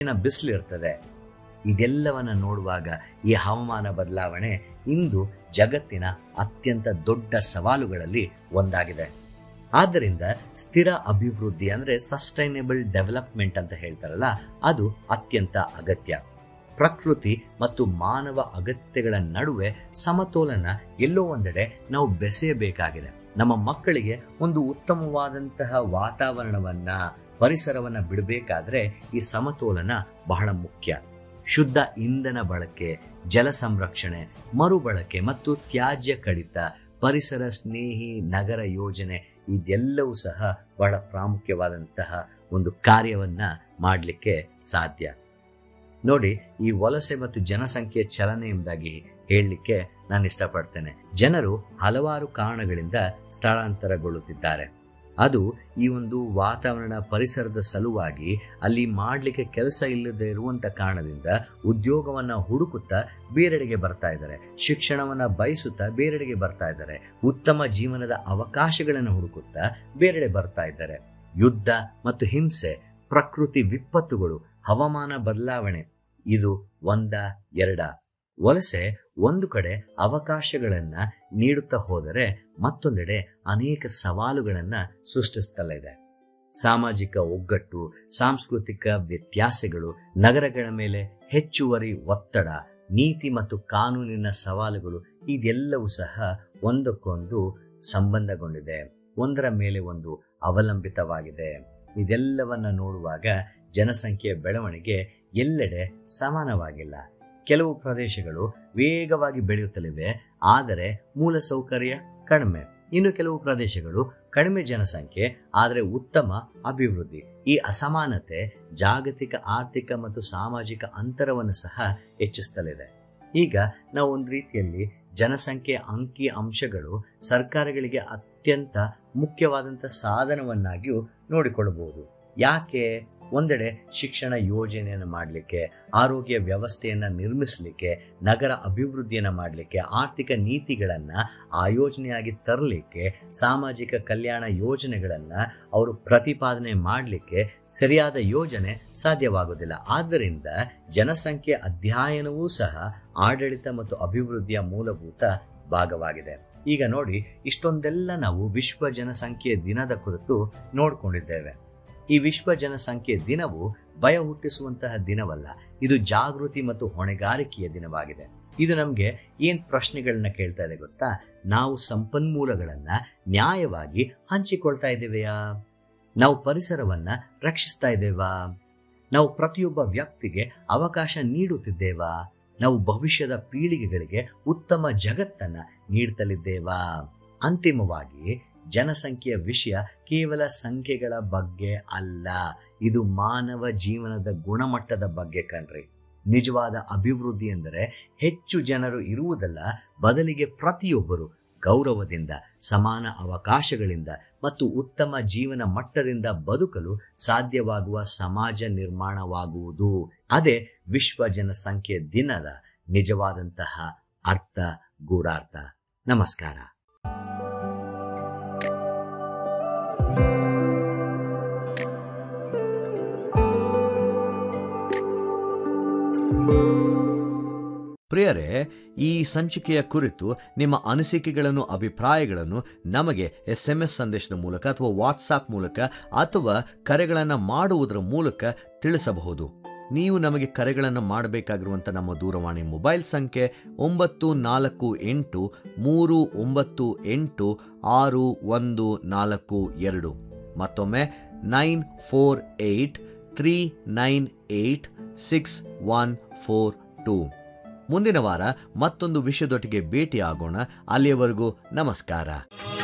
ಬಿಸಿಲಿರ್ತದೆ. ಇದೆಲ್ಲವನ್ನ ನೋಡುವಾಗ ಈ ಹವಾಮಾನ ಬದಲಾವಣೆ ಇಂದು ಜಗತ್ತಿನ ಅತ್ಯಂತ ದೊಡ್ಡ ಸವಾಲುಗಳಲ್ಲಿ ಒಂದಾಗಿದೆ. ಆದ್ದರಿಂದ ಸ್ಥಿರ ಅಭಿವೃದ್ಧಿ ಅಂದ್ರೆ ಸಸ್ಟೈನೇಬಲ್ ಡೆವಲಪ್ಮೆಂಟ್ ಅಂತ ಹೇಳ್ತಾರಲ್ಲ, ಅದು ಅತ್ಯಂತ ಅಗತ್ಯ. ಪ್ರಕೃತಿ ಮತ್ತು ಮಾನವ ಅಗತ್ಯಗಳ ನಡುವೆ ಸಮತೋಲನ ಎಲ್ಲೋ ಒಂದೆಡೆ ನಾವು ಬೆಸೆಯಬೇಕಾಗಿದೆ. ನಮ್ಮ ಮಕ್ಕಳಿಗೆ ಒಂದು ಉತ್ತಮವಾದಂತಹ ವಾತಾವರಣವನ್ನ, ಪರಿಸರವನ್ನ ಬಿಡಬೇಕಾದ್ರೆ ಈ ಸಮತೋಲನ ಬಹಳ ಮುಖ್ಯ. ಶುದ್ಧ ಇಂಧನ ಬಳಕೆ, ಜಲ ಸಂರಕ್ಷಣೆ, ಮರುಬಳಕೆ ಮತ್ತು ತ್ಯಾಜ್ಯ ಕಡಿತ, ಪರಿಸರ ಸ್ನೇಹಿ ನಗರ ಯೋಜನೆ ಇದೆಲ್ಲವೂ ಸಹ ಬಹಳ ಪ್ರಾಮುಖ್ಯವಾದಂತಹ ಒಂದು ಕಾರ್ಯವನ್ನ ಮಾಡಲಿಕ್ಕೆ ಸಾಧ್ಯ. ನೋಡಿ, ಈ ವಲಸೆ ಮತ್ತು ಜನಸಂಖ್ಯೆ ಚಲನೆಯಿಂದಾಗಿ ಹೇಳಲಿಕ್ಕೆ ನಾನು ಇಷ್ಟಪಡ್ತೇನೆ. ಜನರು ಹಲವಾರು ಕಾರಣಗಳಿಂದ ಸ್ಥಳಾಂತರಗೊಳ್ಳುತ್ತಿದ್ದಾರೆ. ಅದು ಈ ಒಂದು ವಾತಾವರಣ ಪರಿಸರದ ಸಲುವಾಗಿ ಅಲ್ಲಿ ಮಾಡಲಿಕ್ಕೆ ಕೆಲಸ ಇಲ್ಲದೆ ಇರುವಂತ ಕಾರಣದಿಂದ ಉದ್ಯೋಗವನ್ನ ಹುಡುಕುತ್ತಾ ಬೇರೆಡೆಗೆ ಬರ್ತಾ ಇದ್ದಾರೆ, ಶಿಕ್ಷಣವನ್ನ ಬಯಸುತ್ತಾ ಬೇರೆಡೆಗೆ ಬರ್ತಾ ಇದ್ದಾರೆ, ಉತ್ತಮ ಜೀವನದ ಅವಕಾಶಗಳನ್ನು ಹುಡುಕುತ್ತಾ ಬೇರೆಡೆ ಬರ್ತಾ ಇದ್ದಾರೆ. ಯುದ್ಧ ಮತ್ತು ಹಿಂಸೆ, ಪ್ರಕೃತಿ ವಿಪತ್ತುಗಳು, ಹವಾಮಾನ ಬದಲಾವಣೆ ಇದು ಎರಡ. ವಲಸೆ ಒಂದು ಕಡೆ ಅವಕಾಶಗಳನ್ನ ನೀಡುತ್ತಾ ಹೋದರೆ ಮತ್ತೊಂದೆಡೆ ಅನೇಕ ಸವಾಲುಗಳನ್ನ ಸೃಷ್ಟಿಸುತ್ತಲಿದೆ. ಸಾಮಾಜಿಕ ಒಗ್ಗಟ್ಟು, ಸಾಂಸ್ಕೃತಿಕ ವ್ಯತ್ಯಾಸಗಳು, ನಗರಗಳ ಮೇಲೆ ಹೆಚ್ಚುವರಿ ಒತ್ತಡ, ನೀತಿ ಮತ್ತು ಕಾನೂನಿನ ಸವಾಲುಗಳು ಇದೆಲ್ಲವೂ ಸಹ ಒಂದಕ್ಕೊಂದು ಸಂಬಂಧಗೊಂಡಿದೆ, ಒಂದರ ಮೇಲೆ ಒಂದು ಅವಲಂಬಿತವಾಗಿದೆ. ಇದೆಲ್ಲವನ್ನ ನೋಡುವಾಗ ಜನಸಂಖ್ಯೆಯ ಬೆಳವಣಿಗೆ ಎಲ್ಲೆಡೆ ಸಮಾನವಾಗಿಲ್ಲ. ಕೆಲವು ಪ್ರದೇಶಗಳು ವೇಗವಾಗಿ ಬೆಳೆಯುತ್ತಲಿವೆ, ಆದರೆ ಮೂಲ ಸೌಕರ್ಯ ಕಡಿಮೆ. ಇನ್ನು ಕೆಲವು ಪ್ರದೇಶಗಳು ಕಡಿಮೆ ಜನಸಂಖ್ಯೆ ಆದರೆ ಉತ್ತಮ ಅಭಿವೃದ್ಧಿ. ಈ ಅಸಮಾನತೆ ಜಾಗತಿಕ ಆರ್ಥಿಕ ಮತ್ತು ಸಾಮಾಜಿಕ ಅಂತರವನ್ನು ಸಹ ಹೆಚ್ಚಿಸುತ್ತಲಿದೆ. ಈಗ ನಾವು ಒಂದು ರೀತಿಯಲ್ಲಿ ಜನಸಂಖ್ಯೆ ಅಂಕಿ ಅಂಶಗಳು ಸರ್ಕಾರಗಳಿಗೆ ಅತ್ಯಂತ ಮುಖ್ಯವಾದಂಥ ಸಾಧನವನ್ನಾಗಿಯೂ ನೋಡಿಕೊಳ್ಳಬಹುದು. ಯಾಕೆ? ಒಂದೆಡೆ ಶಿಕ್ಷಣ ಯೋಜನೆಯನ್ನು ಮಾಡಲಿಕ್ಕೆ, ಆರೋಗ್ಯ ವ್ಯವಸ್ಥೆಯನ್ನು ನಿರ್ಮಿಸಲಿಕ್ಕೆ, ನಗರ ಅಭಿವೃದ್ಧಿಯನ್ನು ಮಾಡಲಿಕ್ಕೆ, ಆರ್ಥಿಕ ನೀತಿಗಳನ್ನು ಆಯೋಜನೆಯಾಗಿ ತರಲಿಕ್ಕೆ, ಸಾಮಾಜಿಕ ಕಲ್ಯಾಣ ಯೋಜನೆಗಳನ್ನು ಅವರು ಪ್ರತಿಪಾದನೆ ಮಾಡಲಿಕ್ಕೆ ಸರಿಯಾದ ಯೋಜನೆ ಸಾಧ್ಯವಾಗುವುದಿಲ್ಲ. ಆದ್ದರಿಂದ ಜನಸಂಖ್ಯೆ ಅಧ್ಯಯನವೂ ಸಹ ಆಡಳಿತ ಮತ್ತು ಅಭಿವೃದ್ಧಿಯ ಮೂಲಭೂತ ಭಾಗವಾಗಿದೆ. ಈಗ ನೋಡಿ, ಇಷ್ಟೊಂದೆಲ್ಲ ನಾವು ವಿಶ್ವ ಜನಸಂಖ್ಯೆ ದಿನದ ಕುರಿತು ನೋಡಿಕೊಂಡಿದ್ದೇವೆ. ಈ ವಿಶ್ವ ಜನಸಂಖ್ಯೆ ದಿನವು ಭಯ ಹುಟ್ಟಿಸುವಂತಹ ದಿನವಲ್ಲ, ಇದು ಜಾಗೃತಿ ಮತ್ತು ಹೊಣೆಗಾರಿಕೆಯ ದಿನವಾಗಿದೆ. ಇದು ನಮಗೆ ಏನ್ ಪ್ರಶ್ನೆಗಳನ್ನ ಕೇಳ್ತಾ ಇದೆ ಗೊತ್ತಾ? ನಾವು ಸಂಪನ್ಮೂಲಗಳನ್ನ ನ್ಯಾಯವಾಗಿ ಹಂಚಿಕೊಳ್ತಾ ಇದ್ದೇವೆಯಾ? ನಾವು ಪರಿಸರವನ್ನ ರಕ್ಷಿಸ್ತಾ ಇದ್ದೇವಾ? ನಾವು ಪ್ರತಿಯೊಬ್ಬ ವ್ಯಕ್ತಿಗೆ ಅವಕಾಶ ನೀಡುತ್ತಿದ್ದೇವಾ? ನಾವು ಭವಿಷ್ಯದ ಪೀಳಿಗೆಗಳಿಗೆ ಉತ್ತಮ ಜಗತ್ತನ್ನ ನೀಡ್ತಲಿದ್ದೇವಾ? ಅಂತಿಮವಾಗಿ ಜನಸಂಖ್ಯೆಯ ವಿಷಯ ಕೇವಲ ಸಂಖ್ಯೆಗಳ ಬಗ್ಗೆ ಅಲ್ಲ, ಇದು ಮಾನವ ಜೀವನದ ಗುಣಮಟ್ಟದ ಬಗ್ಗೆ ಕಣ್ರಿ. ನಿಜವಾದ ಅಭಿವೃದ್ಧಿ ಎಂದರೆ ಹೆಚ್ಚು ಜನರು ಇರುವುದಲ್ಲ, ಬದಲಿಗೆ ಪ್ರತಿಯೊಬ್ಬರು ಗೌರವದಿಂದ, ಸಮಾನ ಅವಕಾಶಗಳಿಂದ ಮತ್ತು ಉತ್ತಮ ಜೀವನ ಮಟ್ಟದಿಂದ ಬದುಕಲು ಸಾಧ್ಯವಾಗುವ ಸಮಾಜ ನಿರ್ಮಾಣವಾಗುವುದು. ಅದೇ ವಿಶ್ವ ಜನಸಂಖ್ಯೆ ದಿನದ ನಿಜವಾದಂತಹ ಅರ್ಥ, ಗೂಢಾರ್ಥ. ನಮಸ್ಕಾರ. ಪ್ರಿಯರೇ, ಈ ಸಂಚಿಕೆಯ ಕುರಿತು ನಿಮ್ಮ ಅನಿಸಿಕೆಗಳನ್ನು, ಅಭಿಪ್ರಾಯಗಳನ್ನು ನಮಗೆ SMS ಸಂದೇಶದ ಮೂಲಕ ಅಥವಾ ವಾಟ್ಸಾಪ್ ಮೂಲಕ ಅಥವಾ ಕರೆಗಳನ್ನು ಮಾಡುವುದರ ಮೂಲಕ ತಿಳಿಸಬಹುದು. ನೀವು ನಮಗೆ ಕರೆಗಳನ್ನು ಮಾಡಬೇಕಾಗಿರುವಂಥ ನಮ್ಮ ದೂರವಾಣಿ ಮೊಬೈಲ್ ಸಂಖ್ಯೆ 9483986142. ಮತ್ತೊಮ್ಮೆ 9483986142. ಮುಂದಿನ ವಾರ ಮತ್ತೊಂದು ವಿಷಯದೊಟ್ಟಿಗೆ ಭೇಟಿಯಾಗೋಣ. ಅಲ್ಲಿಯವರೆಗೂ ನಮಸ್ಕಾರ.